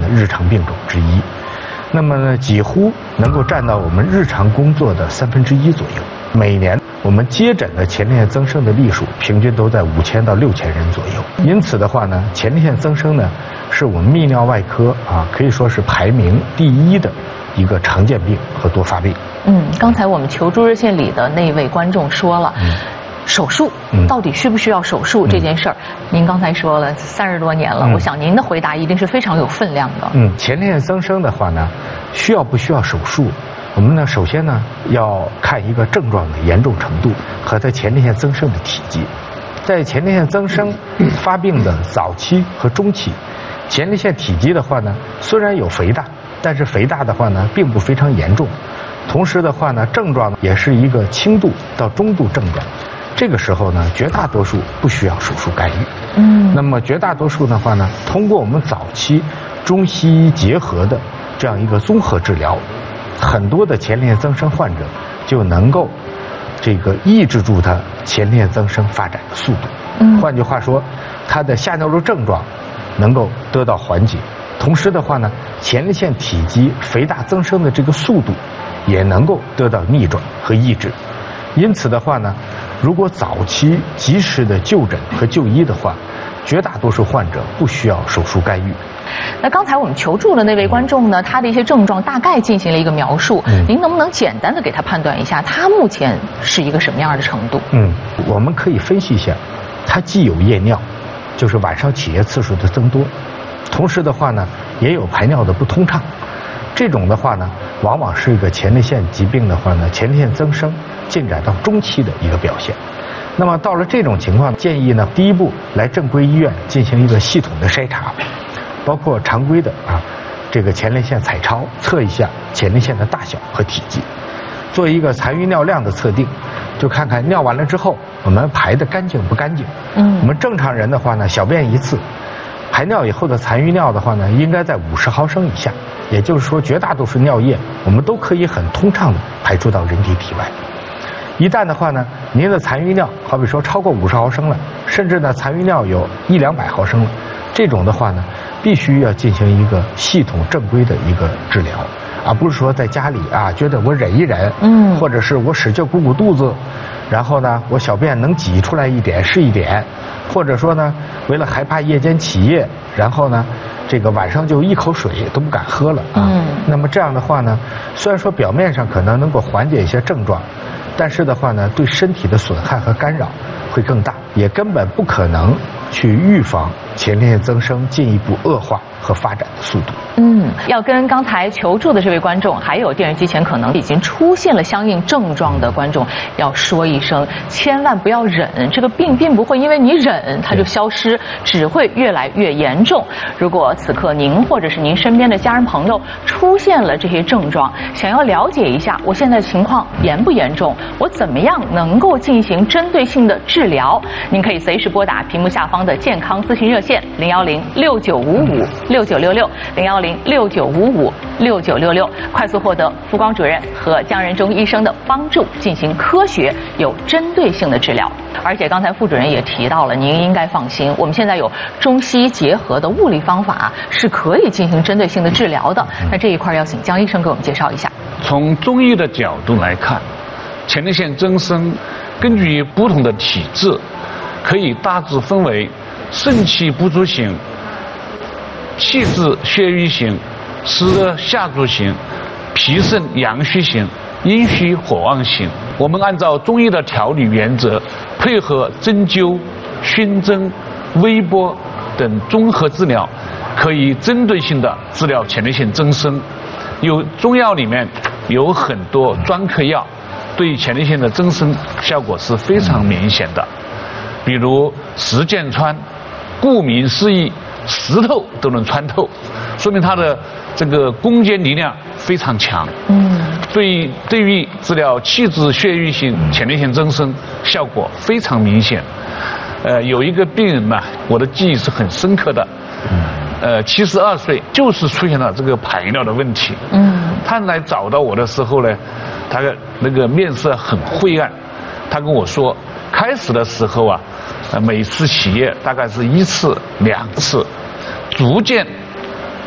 日常病种之一。那么呢，几乎能够占到我们日常工作的1/3左右。每年我们接诊的前列腺增生的例数平均都在5000到6000人左右。因此的话呢，前列腺增生呢是我们泌尿外科可以说是排名第1的一个常见病和多发病。 刚才我们求助热线里的那位观众说了，手术到底需不需要手术这件事儿，您刚才说了30多年了，我想您的回答一定是非常有分量的。 前列腺增生的话呢，需要不需要手术？我们呢，首先呢要看一个症状的严重程度和它前列腺增生的体积。在前列腺增生发病的早期和中期，前列腺体积的话呢，虽然有肥大，但是肥大的话呢，并不非常严重。同时的话呢，症状也是一个轻度到中度症状。这个时候呢，绝大多数不需要手术干预。那么绝大多数的话呢，通过我们早期中西医结合的这样一个综合治疗，很多的前列腺增生患者就能够抑制住它前列腺增生发展的速度。换句话说，它的下尿路症状能够得到缓解，同时的话呢，前列腺体积肥大增生的这个速度也能够得到逆转和抑制。因此的话呢，如果早期及时的就诊和就医的话，绝大多数患者不需要手术干预。 那刚才我们求助的那位观众呢，他的一些症状大概进行了一个描述，您能不能简单的给他判断一下，他目前是一个什么样的程度？ 我们可以分析一下，他既有夜尿，就是晚上起夜次数的增多，同时的话呢，也有排尿的不通畅。这种的话呢，往往是一个前列腺疾病的话呢，前列腺增生进展到中期的一个表现。那么到了这种情况，建议呢，第一步来正规医院进行一个系统的筛查，包括常规的这个前列腺彩超，测一下前列腺的大小和体积，做一个残余尿量的测定，就看看尿完了之后我们排得干净不干净。我们正常人的话呢，小便1次，排尿以后的残余尿的话呢，应该在50毫升以下，也就是说绝大多数尿液我们都可以很通畅的排出到人体体外。一旦的话呢，您的残余尿好比说超过50毫升了，甚至呢残余尿有100-200毫升了，这种的话呢，必须要进行一个系统正规的一个治疗，而不是说在家里觉得我忍一忍，或者是我使劲鼓鼓肚子，然后呢我小便能挤出来一点是一点，或者说呢为了害怕夜间起夜，然后呢晚上就一口水都不敢喝了那么这样的话呢，虽然说表面上可能能够缓解一些症状，但是的话呢，对身体的损害和干扰会更大，也根本不可能去预防前列腺增生进一步恶化和发展的速度。 要跟刚才求助的这位观众，还有电视机前可能已经出现了相应症状的观众，要说一声，千万不要忍，这个病并不会因为你忍它就消失，只会越来越严重。如果此刻您或者是您身边的家人朋友出现了这些症状，想要了解一下我现在的情况严不严重，我怎么样能够进行针对性的治疗，您可以随时拨打屏幕下方的健康咨询热线010-6955-6966，010-6955-6966，快速获得福光主任和姜仁忠医生的帮助，进行科学有针对性的治疗。而且刚才副主任也提到了，您应该放心，我们现在有中西医结合的物理方法，是可以进行针对性的治疗的。那这一块要请姜医生给我们介绍一下。 从中医的角度来看，前列腺增生根据不同的体质，可以大致分为肾气不足型、气滞血瘀型、湿热下注型、脾肾阳虚型、阴虚火旺型。我们按照中医的调理原则，配合针灸、熏蒸、微波等综合治疗，可以针对性的治疗前列腺增生。中药里面有很多专科药，对前列腺的增生效果是非常明显的，比如石剑穿，顾名思义，石头都能穿透，说明它的这个攻坚力量非常强。对于治疗气滞血瘀型前列腺增生效果非常明显。有一个病人呢，我的记忆是很深刻的。72岁，就是出现了这个排尿的问题。他来找到我的时候呢，他那个面色很灰暗。他跟我说，开始的时候每次起夜大概是1次2次，逐渐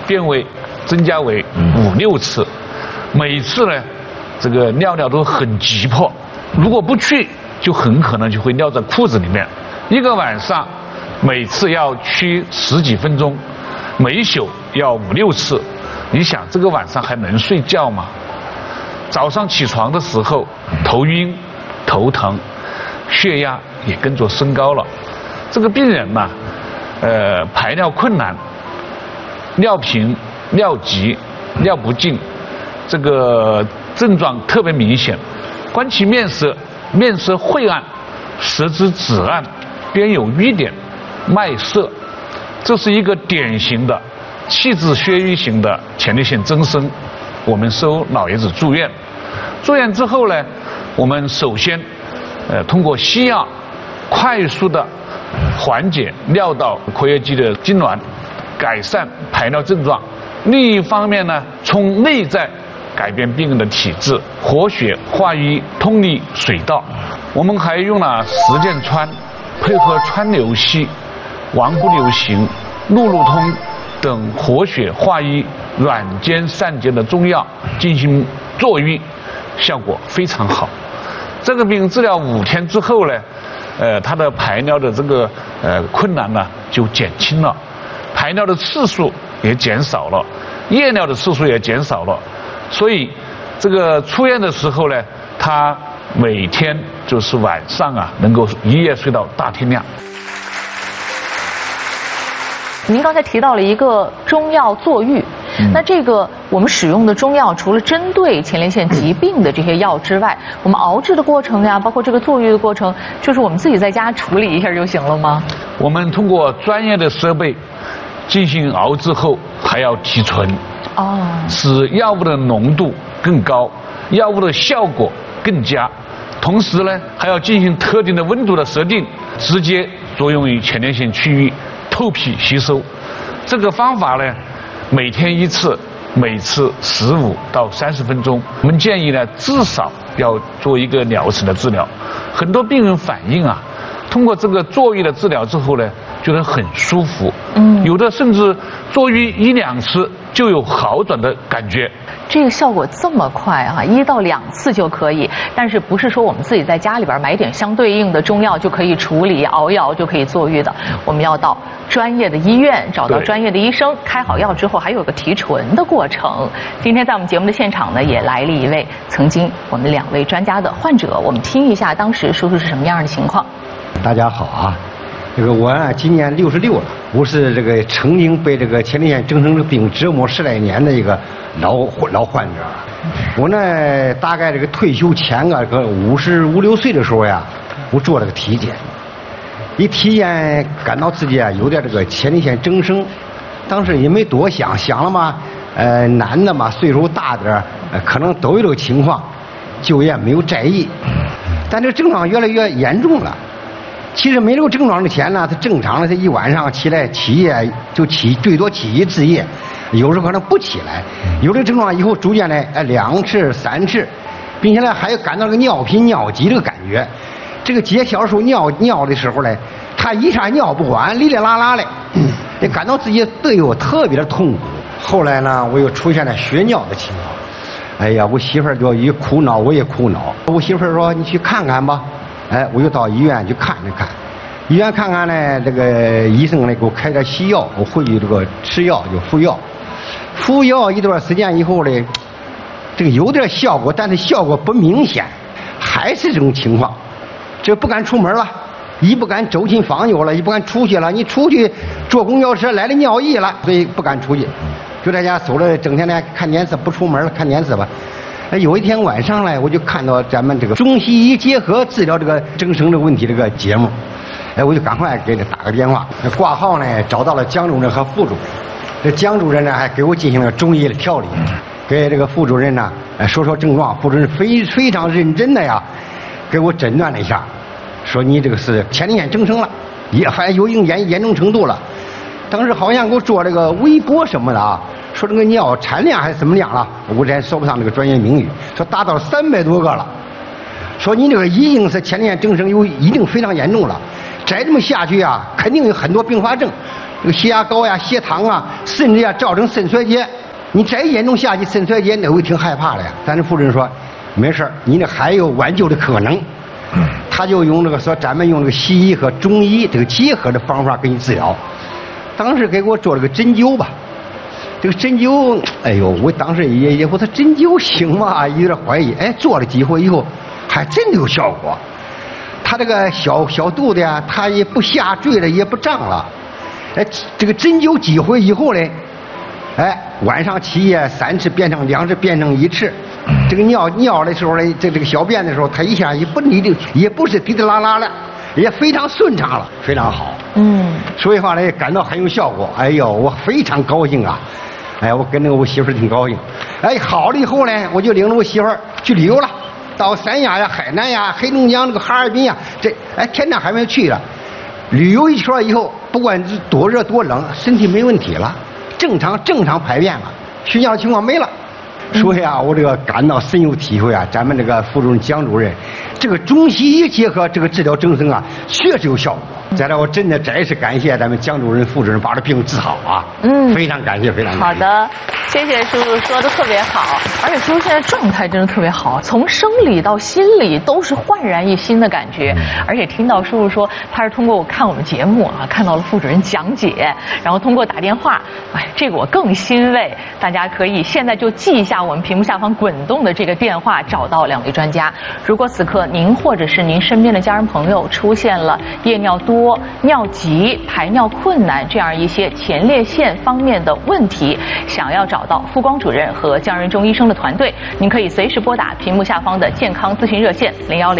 增加为5、6次，每次呢，这个尿都很急迫，如果不去，就很可能就会尿在裤子里面。一个晚上，每次要去10几分钟，每宿要5、6次。你想，这个晚上还能睡觉吗？早上起床的时候，头晕、头疼，血压也跟着升高了。这个病人嘛，排尿困难，尿频、尿急、尿不尽，这个症状特别明显。观其面色，面色晦暗，舌质紫暗，边有瘀点，脉涩，这是一个典型的气滞血瘀型的前列腺增生。我们收老爷子住院，住院之后呢，我们首先通过西药快速的缓解尿道括约肌的痉挛，改善排尿症状。另一方面呢，从内在改变病人的体质，活血化瘀，通利水道。我们还用了石剑川，配合川流息、王不留行、路路通等活血化瘀、软坚散结的中药进行坐浴，效果非常好。这个病治疗5天之后呢，他的排尿的这个困难呢就减轻了，排尿的次数也减少了，夜尿的次数也减少了。所以这个出院的时候呢，他每天就是晚上啊能够一夜睡到大天亮。 您刚才提到了一个中药坐浴，那这个我们使用的中药除了针对前列腺疾病的这些药之外，我们熬制的过程呀，包括这个坐浴的过程，就是我们自己在家处理一下就行了吗？ 我们通过专业的设备进行熬制后，还要提纯，使药物的浓度更高，药物的效果更佳。同时呢，还要进行特定的温度的设定，直接作用于前列腺区域，透皮吸收。这个方法呢，每天1次，每次15到30分钟。我们建议呢，至少要做一个疗程的治疗。很多病人反映啊，通过这个坐浴的治疗之后呢，觉得很舒服，有的甚至坐浴1、2次就有好转的感觉。 这个效果这么快啊，1到2次就可以，但是不是说我们自己在家里边买点相对应的中药就可以处理熬一熬就可以坐浴的？我们要到专业的医院，找到专业的医生，开好药之后还有个提纯的过程。今天在我们节目的现场呢，也来了一位曾经我们2位专家的患者，我们听一下当时叔叔是什么样的情况。 大家好啊，这个我呢今年66了，我是这个曾经被这个前列腺增生病折磨10来年的一个老患者。我呢大概这个退休前个55、56岁的时候呀，我做了个体检，一体检感到自己啊有点这个前列腺增生，当时也没多想，想了嘛，男的嘛岁数大点可能都有这个情况，就也没有在意。但这个症状越来越严重了。其实没这个症状之前呢，他正常的，他一晚上起来起夜就起，最多起1次夜，有时候可能不起来。有这个症状以后，逐渐的2次、3次，并且呢还感到这个尿频、尿急这个感觉。这个解小时候尿的时候呢，他一下尿不管，哩哩啦啦的，也感到自己队友特别的痛苦。后来呢，我又出现了血尿的情况。哎呀，我媳妇儿就一苦恼，我也苦恼。我媳妇儿说：“你去看看吧。”我就到医院去看了看，医院看看呢，这个医生呢给我开点西药，我回去这个吃药就服药，服药一段时间以后呢，这个有点效果，但是效果不明显，还是这种情况，这不敢出门了，一不敢走进房间了，一不敢出去了，你出去坐公交车来了尿意了，所以不敢出去，就在家守着，整天呢看电视，不出门了，看电视吧。有一天晚上呢，我就看到咱们这个中西医结合治疗这个增生这个问题这个节目，我就赶快给他打个电话，挂号呢找到了江主任和副主任，这江主任呢还给我进行了中医的调理，给这个副主任呢说症状，副主任非常认真的呀，给我诊断了一下，说你这个是前列腺增生了，也还有一定严重程度了。当时好像给我做这个微波什么的啊。说这个尿产量还是怎么样了？我这说不上这个专业名语，说达到300多个了。说你这个已经是前列腺增生，已经非常严重了，再这么下去啊，肯定有很多并发症， 这个血压高呀、血糖啊，甚至呀造成肾衰竭。你再严重下去肾衰竭，那会挺害怕的呀。但是夫人说，没事，你那还有挽救的可能。他就用这个说，咱们用这个西医和中医这个结合的方法给你治疗。当时给我做了个针灸吧，这个针灸，哎呦，我当时也我说针灸行吗？有点怀疑。哎，做了几回以后，还真的有效果。他这个小肚子呀，他也不下坠了，也不胀了。哎，这个针灸几回以后呢，哎，晚上起夜3次变成2次，变成1次。这个尿的时候呢，这个小便的时候，他一下也不是滴滴啦啦的，也非常顺畅了，非常好。所以话呢，感到很有效果。哎呦，我非常高兴啊！哎，我跟着我媳妇儿挺高兴。哎，好了以后呢，我就领着我媳妇儿去旅游了，到三亚呀、海南呀、黑龙江这个哈尔滨呀，天南海北去了。旅游一圈以后，不管是多热多冷，身体没问题了，正常排便了，血尿情况没了。所以啊，我这个感到深有体会啊。咱们这个副主任蒋主任，这个中西医结合这个治疗增生啊，确实有效果。再来，我真的再一次感谢咱们蒋主任、副主任把这病治好啊。非常感谢，非常感谢。 好的，谢谢叔叔说的特别好，而且叔叔现在状态真的特别好，从生理到心理都是焕然一新的感觉。而且听到叔叔说他是通过看我们节目啊，看到了副主任讲解，然后通过打电话，哎，这个我更欣慰。大家可以现在就记一下我们屏幕下方滚动的这个电话，找到2位专家。如果此刻您或者是您身边的家人朋友出现了夜尿多、尿急、排尿困难这样一些前列腺方面的问题，想要找到傅光主任和姜仁中医生的团队，您可以随时拨打屏幕下方的健康咨询热线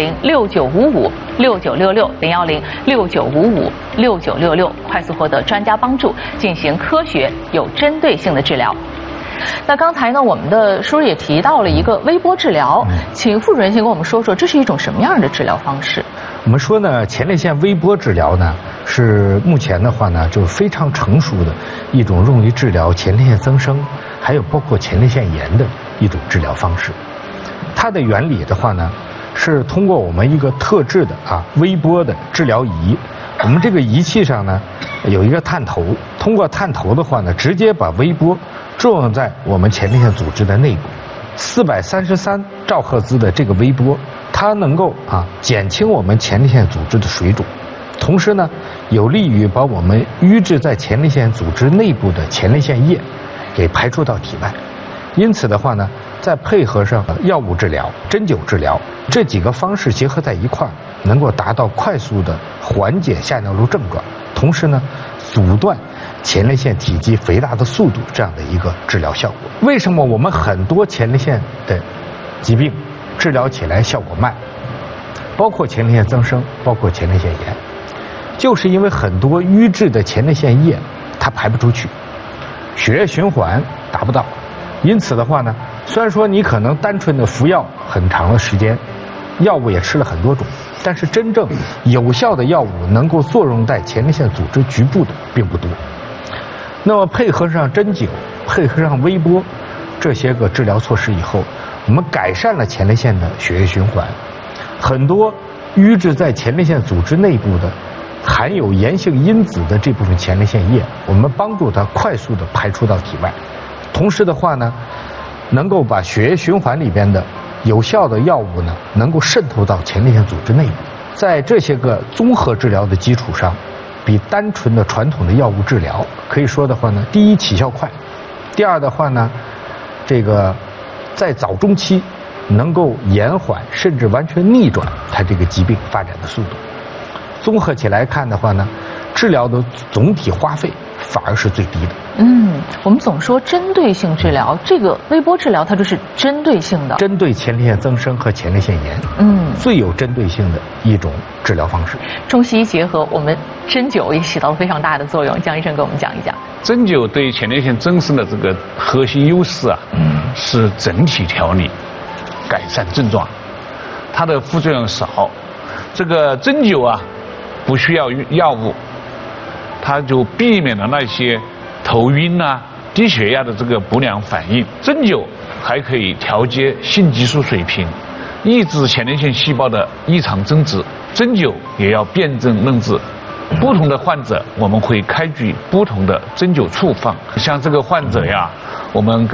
010-6955-6966，010-6955-6966，快速获得专家帮助，进行科学有针对性的治疗。那刚才呢，我们的叔叔也提到了一个微波治疗，请副主任先跟我们说说，这是一种什么样的治疗方式？ 我们说呢，前列腺微波治疗呢，是目前的话呢，就是非常成熟的一种用于治疗前列腺增生，还有包括前列腺炎的一种治疗方式。它的原理的话呢，是通过我们一个特制的微波的治疗仪。我们这个仪器上呢有一个探头，通过探头的话呢，直接把微波作用在我们前列腺组织的内部。433兆赫兹的这个微波，它能够减轻我们前列腺组织的水肿，同时呢，有利于把我们淤滞在前列腺组织内部的前列腺液给排出到体外。因此的话呢，再配合上药物治疗、针灸治疗这几个方式结合在一块儿，能够达到快速的缓解下尿路症状，同时呢，阻断前列腺体积肥大的速度，这样的一个治疗效果。为什么我们很多前列腺的疾病治疗起来效果慢，包括前列腺增生，包括前列腺炎，就是因为很多淤滞的前列腺液它排不出去，血液循环达不到。因此的话呢，虽然说你可能单纯的服药很长的时间，药物也吃了很多种，但是真正有效的药物能够作用在前列腺组织局部的并不多。那么配合上针灸，配合上微波这些个治疗措施以后，我们改善了前列腺的血液循环，很多淤滞在前列腺组织内部的含有炎性因子的这部分前列腺液，我们帮助它快速的排出到体外。同时的话呢，能够把血液循环里边的有效的药物呢，能够渗透到前列腺组织内部。在这些个综合治疗的基础上，比单纯的传统的药物治疗可以说的话呢，第一起效快，第二的话呢，这个在早中期能够延缓甚至完全逆转它这个疾病发展的速度。综合起来看的话呢，治疗的总体花费反而是最低的。 我们总说针对性治疗，这个微波治疗它就是针对性的， 针对前列腺增生和前列腺炎，最有针对性的一种治疗方式。 中西医结合，我们针灸也起到了非常大的作用。姜医生给我们讲一讲。 针灸对前列腺增生的这个核心优势啊，是整体调理、改善症状，它的副作用少。这个针灸啊，不需要药物，它就避免了那些头晕啊、低血压的这个不良反应。针灸还可以调节性激素水平，抑制前列腺细胞的异常增殖。针灸也要辨证论治， 不同的患者，我们会开具不同的针灸处方。像这个患者呀，我们